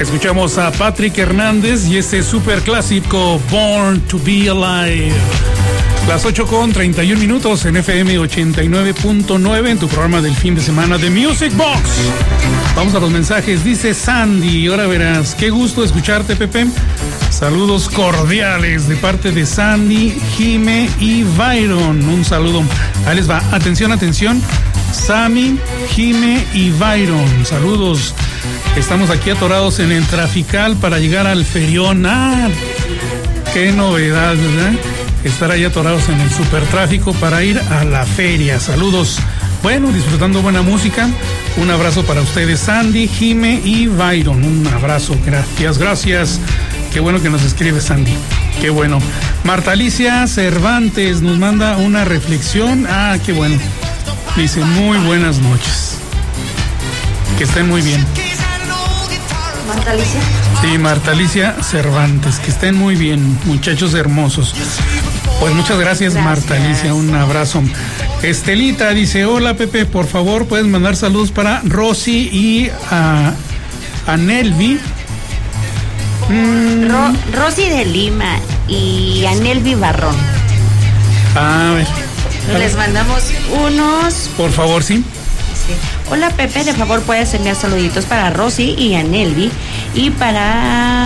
Escuchamos a Patrick Hernández y este super clásico Born to Be Alive. Las 8:31 en FM 89.9 en tu programa del fin de semana de Music Box. Vamos a los mensajes. Dice Sandy, ahora verás, qué gusto escucharte, Pepe. Saludos cordiales de parte de Sandy, Jime y Byron. Un saludo. Ahí les va. Atención, atención. Sammy, Jime y Byron. Saludos. Estamos aquí atorados en el Trafical para llegar al ferión. ¡Ah! ¡Qué novedad!, ¿verdad? Estar ahí atorados en el supertráfico para ir a la feria. Saludos. Bueno, disfrutando buena música. Un abrazo para ustedes, Sandy, Jime y Byron. Un abrazo. Gracias, gracias. Qué bueno que nos escribe Sandy. Qué bueno. Marta Alicia Cervantes nos manda una reflexión. Ah, qué bueno. Dice, muy buenas noches. Que estén muy bien. ¿Marta Alicia? Sí, Marta Alicia Cervantes. Que estén muy bien, muchachos hermosos. Pues muchas gracias, Marta Alicia. Un abrazo. Estelita dice, hola, Pepe, por favor, puedes mandar saludos para Rosy y a Nelvi. Rosy de Lima y Anelvi Barrón. A ver. Les mandamos unos. Por favor, sí. Hola, Pepe, de favor puedes enviar saluditos para Rosy y Anelvi y para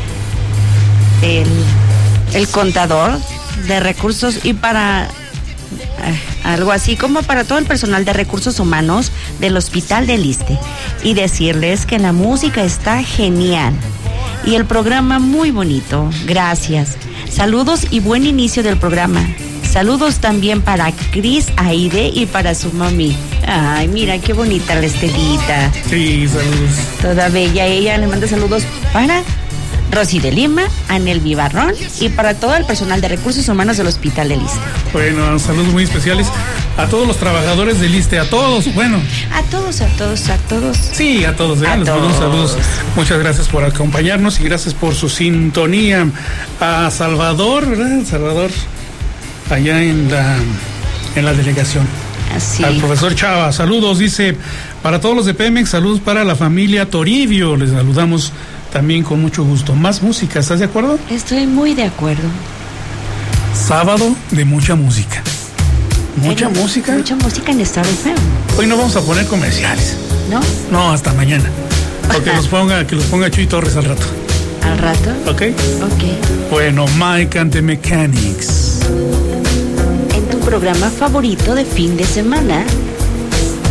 el contador de recursos y para algo así como para todo el personal de recursos humanos del Hospital del Iste, y decirles que la música está genial y el programa muy bonito. Gracias. Saludos y buen inicio del programa. Saludos también para Cris Aide y para su mami. Ay, mira qué bonita la Estelita. Sí, saludos. Toda bella. Ella le manda saludos para Rosy de Lima, Anel Vivarrón y para todo el personal de recursos humanos del Hospital del Iste. Bueno, saludos muy especiales a todos los trabajadores del Iste, a todos, bueno. A todos. Sí, a todos, les mando saludos. Muchas gracias por acompañarnos y gracias por su sintonía. A Salvador, ¿verdad? Salvador, allá en la delegación. Así. Al profesor Chava, saludos, dice, para todos los de Pemex, saludos para la familia Toribio, les saludamos también con mucho gusto. Más música, ¿estás de acuerdo? Estoy muy de acuerdo. Sábado de mucha música. Mucha música en Star FM. Hoy no vamos a poner comerciales. ¿No? No, hasta mañana. O que los ponga Chuy Torres al rato. ¿Al rato? ¿Ok? Ok. Bueno, Mike and the Mechanics. En tu programa favorito de fin de semana,